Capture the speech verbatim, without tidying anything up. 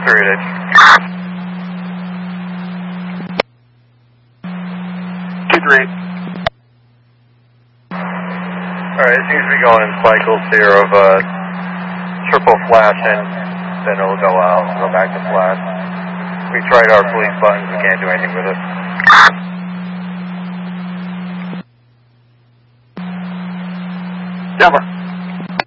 three at H. two three. Alright, it seems to be going in cycles here of uh, triple flashing, then it'll go out and go back to flash. We tried our police buttons, we can't do anything with it. Denver.